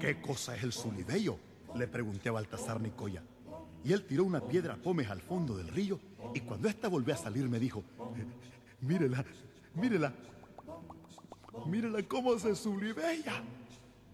¿Qué cosa es el Sulibeyo?, le pregunté a Baltasar Nicoya. Y él tiró una piedra pómez al fondo del río, y cuando ésta volvió a salir me dijo: mírela, mírela, mírela cómo se sulibella.